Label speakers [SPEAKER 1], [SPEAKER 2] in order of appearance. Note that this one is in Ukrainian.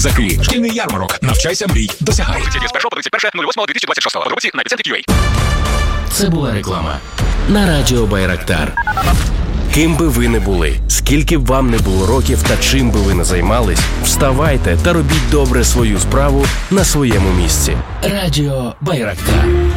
[SPEAKER 1] Заки. Шкільний ярмарок. Навчайся, мрій, досягай. З 1 по 31.08.2026. Подробиці на Епіцентрі.UA.
[SPEAKER 2] Це була реклама на радіо Байрактар. Ким би ви не були, скільки б вам не було років та чим би ви не займались, вставайте та робіть добре свою справу на своєму місці. Радіо Байрактар.